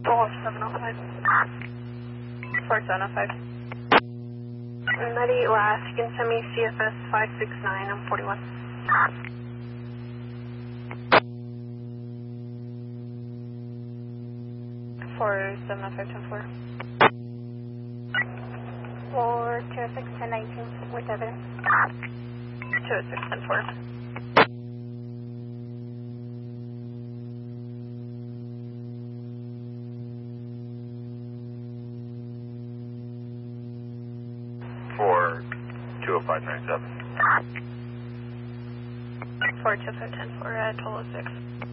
4705. 4705. Ready, last. You can send me CFS 569. I'm 41. 475-10-4. 426-1019 with evidence. 206-10-4. 4-205-97. 425-10-4 at total of 6.